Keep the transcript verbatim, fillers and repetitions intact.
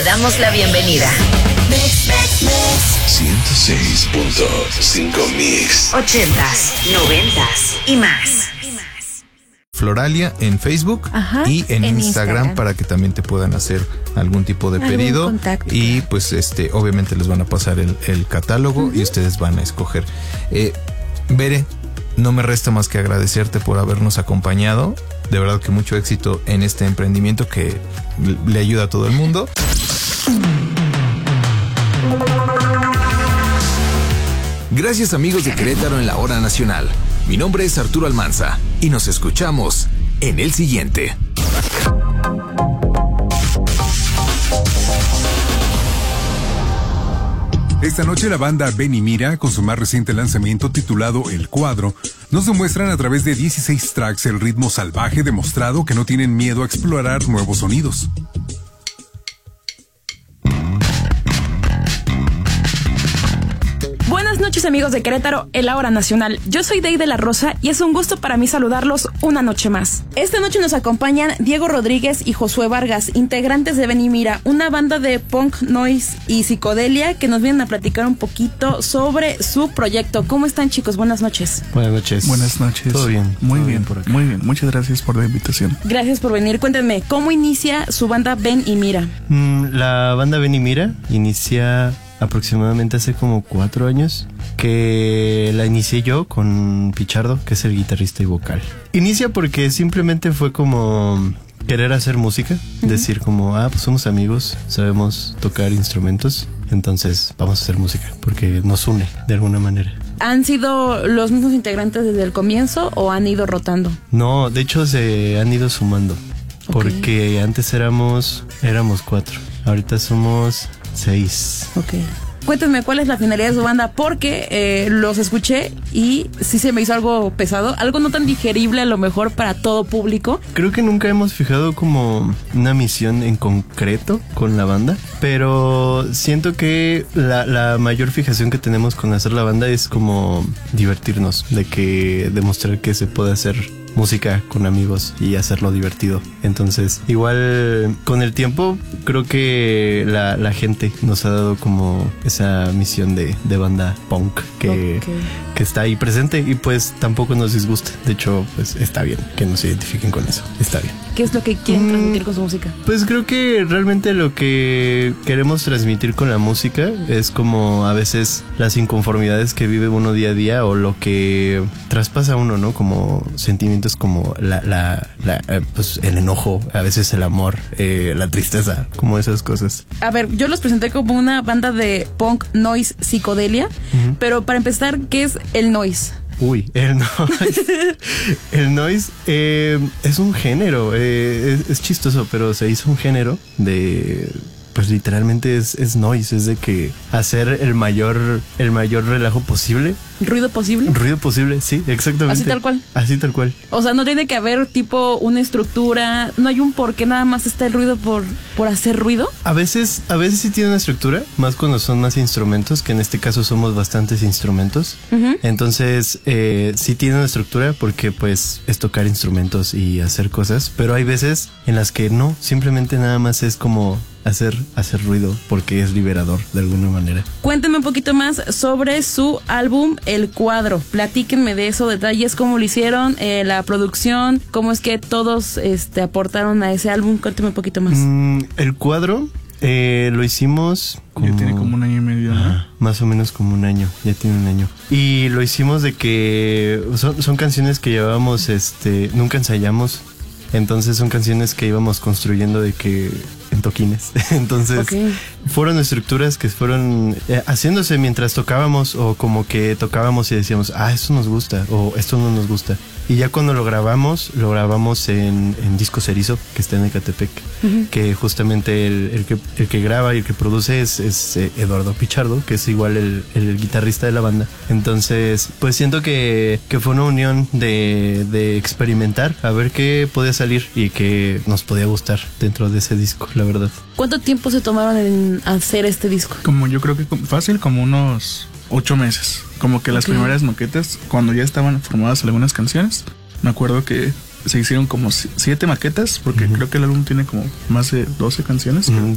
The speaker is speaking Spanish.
Te damos la bienvenida. ciento seis punto cinco Mix. Ochentas, noventas y más. Floralia en Facebook. Ajá, y en, en Instagram, Instagram para que también te puedan hacer algún tipo de Algún pedido. contacto. Y pues este obviamente les van a pasar el, el catálogo uh-huh. y ustedes van a escoger. Eh, Bere, no me resta más que agradecerte por habernos acompañado. De verdad que mucho éxito en este emprendimiento que le ayuda a todo el mundo. Gracias, amigos de Querétaro en la Hora Nacional. Mi nombre es Arturo Almanza y nos escuchamos en el siguiente. Esta noche la banda Ven y Mira, con su más reciente lanzamiento titulado El Cuadro, nos demuestran a través de dieciséis tracks el ritmo salvaje demostrado que no tienen miedo a explorar nuevos sonidos. Buenas noches, amigos de Querétaro, en la Hora Nacional. Yo soy Dey de la Rosa y es un gusto para mí saludarlos una noche más. Esta noche nos acompañan Diego Rodríguez y Josué Vargas, integrantes de Ven y Mira, una banda de punk, noise y psicodelia que nos vienen a platicar un poquito sobre su proyecto. ¿Cómo están, chicos? Buenas noches. Buenas noches. Buenas noches. Todo bien. Muy todo bien, bien por acá. Muy bien. Muchas gracias por la invitación. Gracias por venir. Cuéntenme, ¿cómo inicia su banda Ven y Mira? Mm, la banda Ven y Mira inicia aproximadamente hace como cuatro años, que la inicié yo con Pichardo, que es el guitarrista y vocal. Inicia porque simplemente fue como querer hacer música, uh-huh. decir como, ah, pues somos amigos, sabemos tocar instrumentos, entonces vamos a hacer música, porque nos une de alguna manera. ¿Han sido los mismos integrantes desde el comienzo o han ido rotando? No, de hecho se han ido sumando, okay. porque antes éramos, éramos cuatro, ahorita somos seis. Ok. Cuéntenme cuál es la finalidad de su banda, porque eh, los escuché y sí se me hizo algo pesado, algo no tan digerible a lo mejor para todo público. Creo que nunca hemos fijado como una misión en concreto con la banda, pero siento que la, la mayor fijación que tenemos con hacer la banda es como divertirnos, de que demostrar que se puede hacer música con amigos y hacerlo divertido. Entonces, igual con el tiempo creo que la, la gente nos ha dado como esa misión de, de banda punk que, okay. que está ahí presente y pues tampoco nos disgusta. De hecho, pues está bien que nos identifiquen con eso. Está bien. ¿Qué es lo que quieren mm, transmitir con su música? Pues creo que realmente lo que queremos transmitir con la música es como a veces las inconformidades que vive uno día a día o lo que traspasa a uno, ¿no? Como sentimientos como la, la, la eh, pues el enojo, a veces el amor, eh, la tristeza, como esas cosas. A ver, yo los presenté como una banda de punk, noise, psicodelia, uh-huh. pero para empezar, ¿qué es el noise? Uy, el noise. El noise eh, es un género, eh, es, es chistoso, pero se hizo un género de... Pues literalmente es, es noise, es de que hacer el mayor, el mayor relajo posible. ¿Ruido posible? Ruido posible, sí, exactamente. Así tal cual. Así tal cual. O sea, no tiene que haber tipo una estructura, no hay un por qué nada más está el ruido por, por hacer ruido. A veces, a veces sí tiene una estructura, más cuando son más instrumentos, que en este caso somos bastantes instrumentos. Uh-huh. Entonces, eh, sí tiene una estructura porque pues es tocar instrumentos y hacer cosas, pero hay veces en las que no, simplemente nada más es como hacer, hacer ruido porque es liberador de alguna manera. Cuéntenme un poquito más sobre su álbum El Cuadro. Platíquenme de esos detalles, cómo lo hicieron, eh, la producción, cómo es que todos este, aportaron a ese álbum. Cuéntenme un poquito más. Mm, El Cuadro eh, lo hicimos como... Ya tiene como un año y medio, ¿no? Ah, más o menos como un año, ya tiene un año. Y lo hicimos de que son, son canciones que llevábamos, este, nunca ensayamos. Entonces son canciones que íbamos construyendo de que en toquines. Entonces okay. fueron estructuras que fueron eh, haciéndose mientras tocábamos o como que tocábamos y decíamos, ah, esto nos gusta o esto no nos gusta. Y ya cuando lo grabamos, lo grabamos en, en Disco Cerizo, que está en Ecatepec, uh-huh. que justamente el, el, que, el que graba y el que produce es, es eh, Eduardo Pichardo, que es igual el, el guitarrista de la banda. Entonces, pues siento que, que fue una unión de, de experimentar, a ver qué podía salir y que nos podía gustar dentro de ese disco, la verdad. ¿Cuánto tiempo se tomaron en hacer este disco? Como yo creo que fácil, como unos ocho meses. Como que las okay. primeras maquetas, cuando ya estaban formadas algunas canciones, me acuerdo que se hicieron como siete maquetas, porque uh-huh. creo que el álbum tiene como más de doce canciones. Uh-huh.